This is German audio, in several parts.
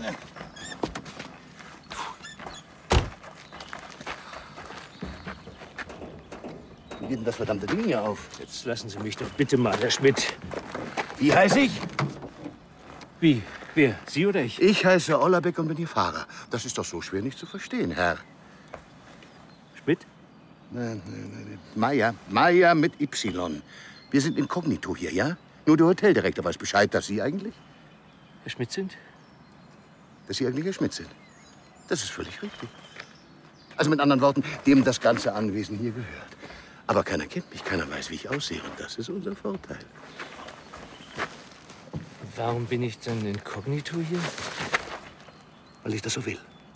Wie geht denn das verdammte Ding hier auf? Jetzt lassen Sie mich doch bitte mal, Herr Schmidt. Wie heiße ich? Wie? Wer? Sie oder ich? Ich heiße Ollerbeck und bin Ihr Fahrer. Das ist doch so schwer nicht zu verstehen, Herr. Schmidt? Meier. Meier mit Y. Wir sind inkognito hier, ja? Nur der Hoteldirektor weiß Bescheid, dass Sie eigentlich... Herr Schmidt sind? Dass Sie eigentlich Herr Schmidt sind. Das ist völlig richtig. Also mit anderen Worten, dem das ganze Anwesen hier gehört. Aber keiner kennt mich, keiner weiß, wie ich aussehe. Und das ist unser Vorteil. Warum bin ich dann inkognito hier? Weil ich das so will.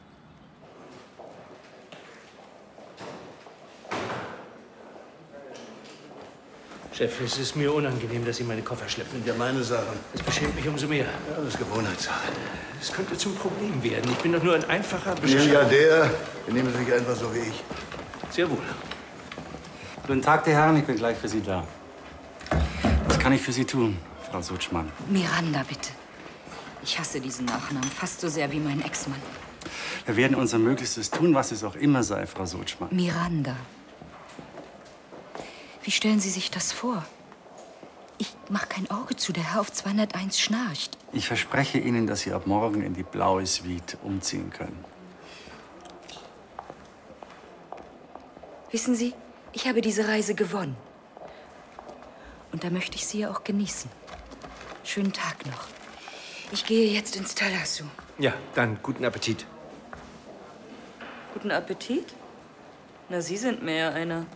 Chef, es ist mir unangenehm, dass Sie meine Koffer schleppen. Ja, meine Sachen. Das beschämt mich umso mehr. Ja, das ist Gewohnheitssache. Es könnte zum Problem werden. Ich bin doch nur ein einfacher Milliardär. Wir nehmen Sie sich einfach so wie ich. Sehr wohl. Guten Tag, die Herren. Ich bin gleich für Sie da. Was kann ich für Sie tun, Frau Sutschmann? Miranda, bitte. Ich hasse diesen Nachnamen fast so sehr wie mein Ex-Mann. Wir werden unser Möglichstes tun, was es auch immer sei, Frau Sutschmann. Miranda. Wie stellen Sie sich das vor? Ich mache kein Auge zu. Der Herr auf 201 schnarcht. Ich verspreche Ihnen, dass Sie ab morgen in die blaue Suite umziehen können. Wissen Sie, ich habe diese Reise gewonnen. Und da möchte ich sie ja auch genießen. Schönen Tag noch. Ich gehe jetzt ins Thalasso. Ja, dann guten Appetit. Guten Appetit? Na, Sie sind mehr einer.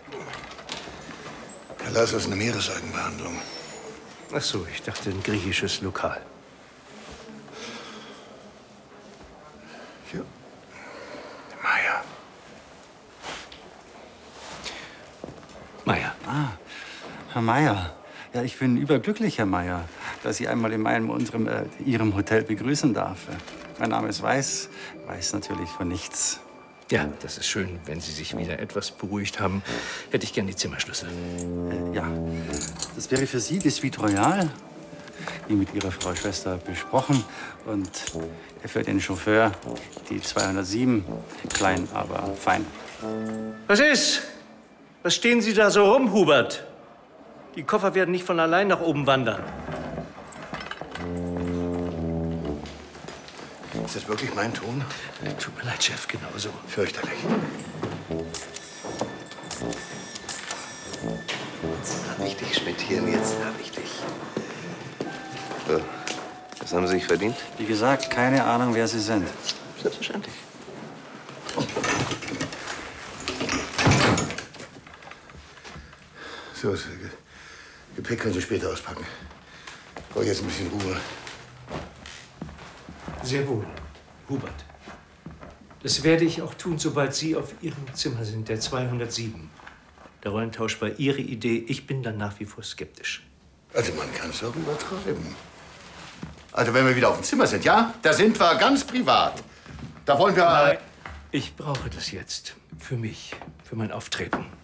Thalasso ist eine Meeressalgenbehandlung. Ach so, ich dachte ein griechisches Lokal. Ja. Meier. Meier. Ah, Herr Meier. Ja, ich bin überglücklich, Herr Meier, dass ich einmal in Ihrem Hotel begrüßen darf. Mein Name ist Weiß natürlich von nichts. Ja, das ist schön. Wenn Sie sich wieder etwas beruhigt haben, hätte ich gern die Zimmerschlüssel. Ja, das wäre für Sie die Suite Royale, wie mit Ihrer Frau Schwester besprochen. Und für den Chauffeur die 207, klein, aber fein. Was ist? Was stehen Sie da so rum, Hubert? Die Koffer werden nicht von allein nach oben wandern. Ist das wirklich mein Ton? Tut mir leid, Chef, genauso. Fürchterlich. Jetzt hab ich dich, Schmidt, hier. Jetzt hab ich dich. So, was haben Sie sich verdient? Wie gesagt, keine Ahnung, wer Sie sind. Selbstverständlich. So, das Gepäck können Sie später auspacken. Ich brauche jetzt ein bisschen Ruhe. Sehr wohl, Hubert. Das werde ich auch tun, sobald Sie auf Ihrem Zimmer sind, der 207. Der Rollentausch war Ihre Idee. Ich bin dann nach wie vor skeptisch. Also man kann es auch übertreiben. Also wenn wir wieder auf dem Zimmer sind, ja? Da sind wir ganz privat. Da wollen wir... Nein, ich brauche das jetzt. Für mich, für mein Auftreten.